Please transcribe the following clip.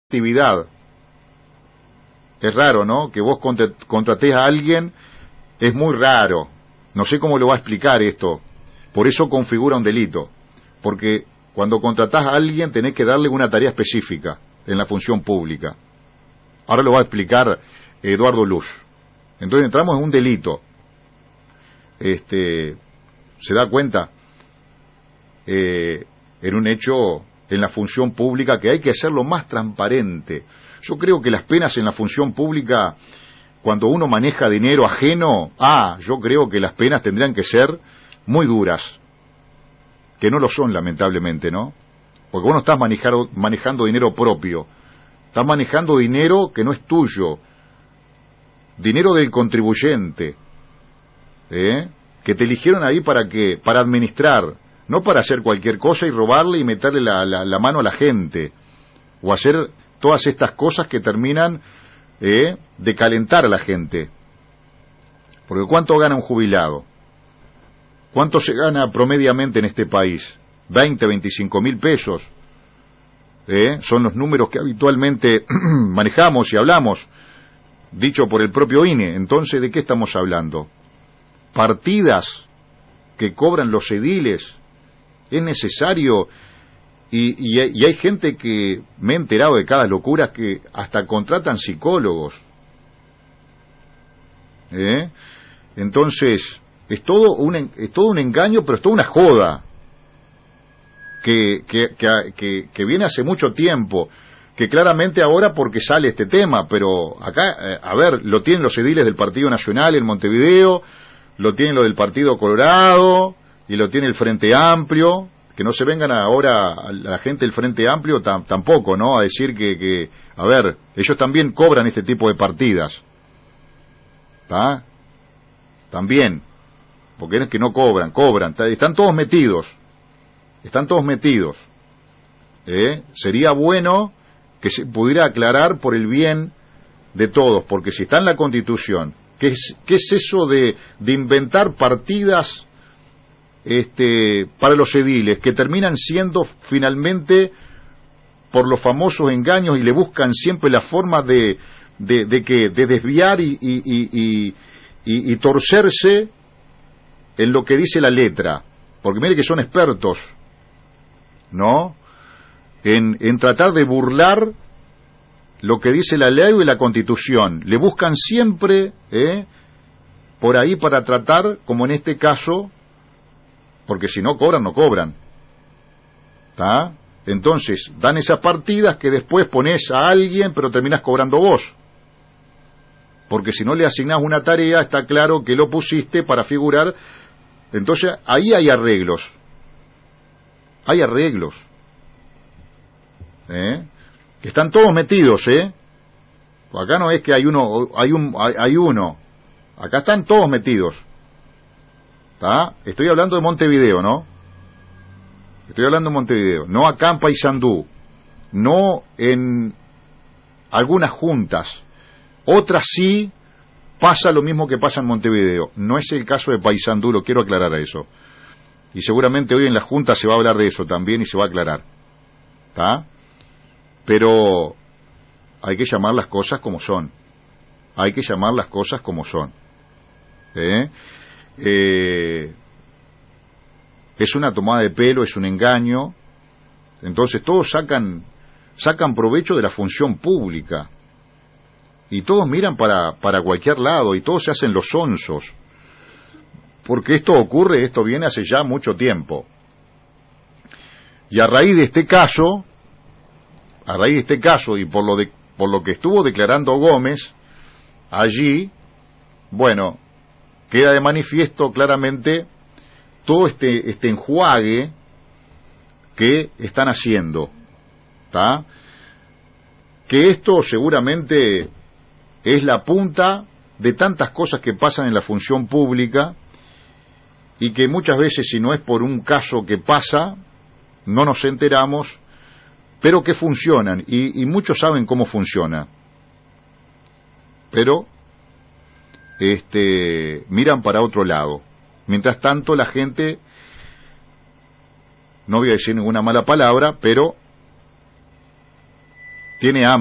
actividad. Es raro, ¿no? Que vos contratés a alguien, es muy raro. No sé cómo lo va a explicar esto. Por eso configura un delito. Porque cuando contratás a alguien tenés que darle una tarea específica en la función pública. Ahora lo va a explicar Eduardo Luz. Entonces entramos en un delito. ¿Se da cuenta? En un hecho en la función pública que hay que hacerlo más transparente. Yo creo que las penas en la función pública, cuando uno maneja dinero ajeno, yo creo que las penas tendrían que ser muy duras, que no lo son lamentablemente, ¿no? Porque vos no estás manejando dinero propio, estás manejando dinero que no es tuyo, dinero del contribuyente, que te eligieron ahí para administrar, no para hacer cualquier cosa y robarle y meterle la mano a la gente, o hacer todas estas cosas que terminan de calentar a la gente. Porque ¿cuánto gana un jubilado? ¿Cuánto se gana promediamente en este país? 20, 25 mil pesos. Son los números que habitualmente manejamos y hablamos, dicho por el propio INE. Entonces, ¿de qué estamos hablando? Partidas que cobran los ediles. Es necesario, y hay gente que me he enterado de cada locura, que hasta contratan psicólogos. Entonces, es todo un engaño, pero es toda una joda que viene hace mucho tiempo, que claramente ahora porque sale este tema, pero acá, lo tienen los ediles del Partido Nacional en Montevideo, lo tienen los del Partido Colorado, y lo tiene el Frente Amplio, que no se vengan ahora a la gente del Frente Amplio tampoco, ¿no? A decir que ellos también cobran este tipo de partidas. ¿Está? También. Porque no es que no cobran. Están todos metidos. Sería bueno que se pudiera aclarar por el bien de todos, porque si está en la Constitución, ¿qué es eso de inventar partidas para los ediles, que terminan siendo finalmente por los famosos engaños y le buscan siempre la forma de desviar y torcerse en lo que dice la letra? Porque mire que son expertos, ¿no? En tratar de burlar lo que dice la ley y la Constitución. Le buscan siempre por ahí para tratar, como en este caso, porque si no cobran, no cobran. ¿Está? Entonces, dan esas partidas que después pones a alguien, pero terminás cobrando vos. Porque si no le asignás una tarea, está claro que lo pusiste para figurar. Entonces, ahí hay arreglos. Hay arreglos. Que están todos metidos, Acá no es que hay uno. Acá están todos metidos. ¿Está? Estoy hablando de Montevideo, ¿no? No acá en Paysandú, no en algunas juntas. Otras sí pasa lo mismo que pasa en Montevideo. No es el caso de Paysandú, lo quiero aclarar a eso. Y seguramente hoy en la junta se va a hablar de eso también y se va a aclarar. ¿Está? Pero hay que llamar las cosas como son. Es una tomada de pelo, es un engaño. Entonces todos sacan provecho de la función pública y todos miran para cualquier lado y todos se hacen los sonsos, porque esto viene hace ya mucho tiempo. Y a raíz de este caso y por lo que estuvo declarando Gómez allí, queda de manifiesto claramente todo este enjuague que están haciendo, ¿tá? Que esto seguramente es la punta de tantas cosas que pasan en la función pública y que muchas veces, si no es por un caso que pasa, no nos enteramos, pero que funcionan, y muchos saben cómo funciona, pero miran para otro lado. Mientras tanto, la gente, no voy a decir ninguna mala palabra, pero tiene hambre.